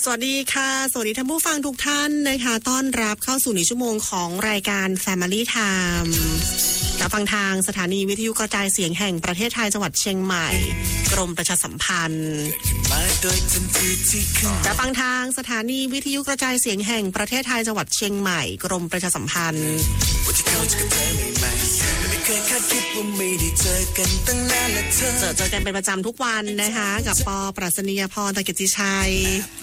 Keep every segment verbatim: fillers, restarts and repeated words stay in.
สวัสดีค่ะสวัสดีท่านผู้ฟังทุกท่านนะคะต้อนรับเข้าสู่ในชั่วโมงของรายการ Family Time รับฟังทางสถานีวิทยุกระจายเสียงแห่งประเทศไทยจังหวัดเชียงใหม่กรมประชาสัมพันธ์รับฟังทางสถานีวิทยุกระจายเสียงแห่งประเทศไทยจังหวัดเชียงใหม่กรมประชาสัมพันธ์เจอเจอกันเป็นประจำทุกวันนะคะกับปอปรัชนียพรตะเกียรติชัย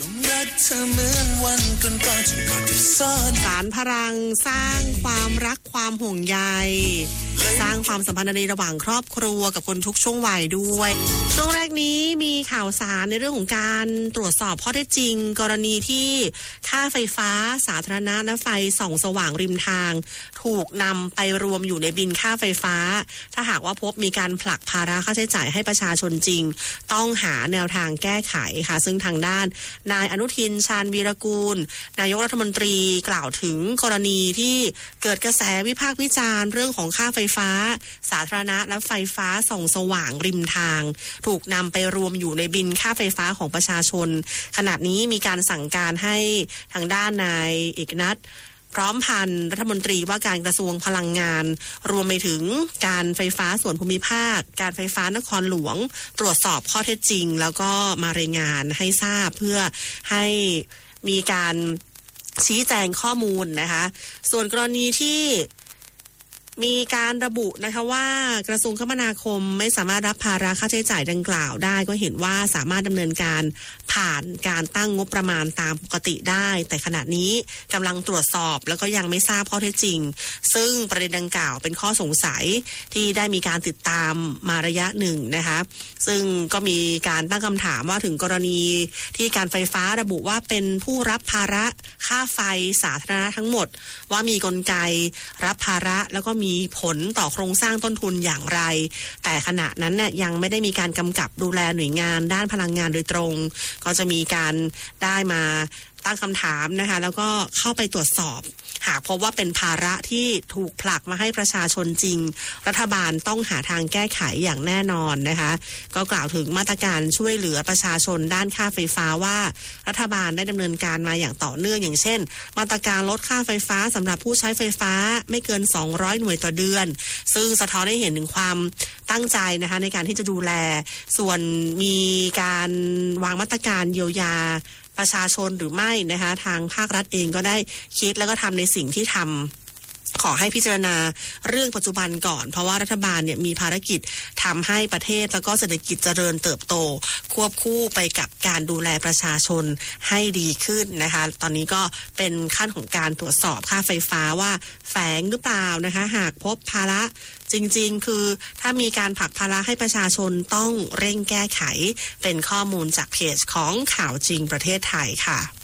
สารพลังสร้างความรักความห่วงใยสร้างความสัมพันธ์ในระหว่างครอบครัวกับคนทุกช่วงวัยด้วยช่วงแรกนี้มีข่าวสารในเรื่องของการตรวจสอบข้อเท็จจริงกรณีที่ค่าไฟฟ้าสาธารณะและไฟส่องสว่างริมทางถูกนำไปรวมอยู่ในบินค่าไฟฟ้าถ้าหากว่าพบมีการผลักภาระค่าใช้จ่ายให้ประชาชนจริงต้องหาแนวทางแก้ไขค่ะซึ่งทางด้านนายอนุทินชาญวีรกูลนายกรัฐมนตรีกล่าวถึงกรณีที่เกิดกระแสวิพากษ์วิจารณ์เรื่องของค่าไฟฟ้าสาธารณะและไฟฟ้าส่องสว่างริมทางถูกนำไปรวมอยู่ในบินค่าไฟฟ้าของประชาชนขณะนี้มีการสั่งการให้ทางด้านนายเอกนัทพร้อมพันธ์รัฐมนตรีว่าการกระทรวงพลังงานรวมไปถึงการไฟฟ้าส่วนภูมิภาคการไฟฟ้านครหลวงตรวจสอบข้อเท็จจริงแล้วก็มารายงานให้ทราบเพื่อให้มีการชี้แจงข้อมูลนะคะส่วนกรณีที่มีการระบุนะคะว่ากระทรวงคมนาคมไม่สามารถรับภาระค่าใช้จ่ายดังกล่าวได้ก็เห็นว่าสามารถดำเนินการผ่านการตั้งงบประมาณตามปกติได้แต่ขณะนี้กำลังตรวจสอบแล้วก็ยังไม่ทราบข้อเท็จจริงซึ่งประเด็นดังกล่าวเป็นข้อสงสัยที่ได้มีการติดตามมาระยะหนึ่งนะคะซึ่งก็มีการตั้งคำถามว่าถึงกรณีที่การไฟฟ้าระบุว่าเป็นผู้รับภาระค่าไฟสาธารณะทั้งหมดว่ามีกลไกรับภาระแล้วก็มีผลต่อโครงสร้างต้นทุนอย่างไรแต่ขณะนั้นเนี่ยยังไม่ได้มีการกำกับดูแลหน่วยงานด้านพลังงานโดยตรงก็จะมีการได้มาตั้งคำถามนะคะแล้วก็เข้าไปตรวจสอบหากพบว่าเป็นภาระที่ถูกผลักมาให้ประชาชนจริงรัฐบาลต้องหาทางแก้ไขอย่างแน่นอนนะคะก็กล่าวถึงมาตรการช่วยเหลือประชาชนด้านค่าไฟฟ้าว่ารัฐบาลได้ดำเนินการมาอย่างต่อเนื่องอย่างเช่นมาตรการลดค่าไฟฟ้าสำหรับผู้ใช้ไฟฟ้าไม่เกินสองร้อยหน่วยต่อเดือนซึ่งสะท้อนให้เห็นถึงความตั้งใจนะคะในการที่จะดูแลส่วนมีการวางมาตรการเยียวยาประชาชนหรือไม่นะคะทางภาครัฐเองก็ได้คิดแล้วก็ทำในสิ่งที่ทำขอให้พิจารณาเรื่องปัจจุบันก่อนเพราะว่ารัฐบาลเนี่ยมีภารกิจทำให้ประเทศแล้วก็เศรษฐกิจเจริญเติบโตควบคู่ไปกับการดูแลประชาชนให้ดีขึ้นนะคะตอนนี้ก็เป็นขั้นของการตรวจสอบค่าไฟฟ้าว่าแฝงหรือเปล่านะคะหากพบภาระจริงๆคือถ้ามีการผลักภาระให้ประชาชนต้องเร่งแก้ไขเป็นข้อมูลจากเพจของข่าวจริงประเทศไทยค่ะ